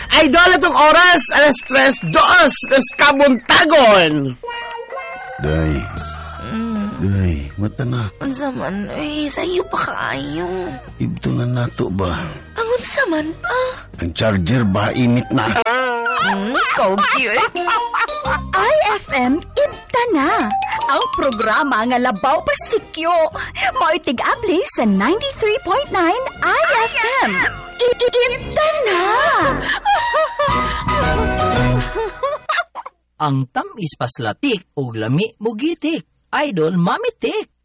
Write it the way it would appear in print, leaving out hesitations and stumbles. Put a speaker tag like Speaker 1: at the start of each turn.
Speaker 1: Idol, itong oras, alas 3:02, nas kabuntagon.
Speaker 2: Day, mata na.
Speaker 3: Unsa man, sayo pa kaayo.
Speaker 2: Ibto na nato ba?
Speaker 3: Ang unsa man pa?
Speaker 2: Ang charger ba init na?
Speaker 3: Ikaw, cute.
Speaker 4: IFM Ibta na. Ang programa nga labaw pasikyo. Moitig abli sa 93.9 IFM. Ibta na.
Speaker 5: Ang tamis paslatik o lami mugitik. Idol mamitik.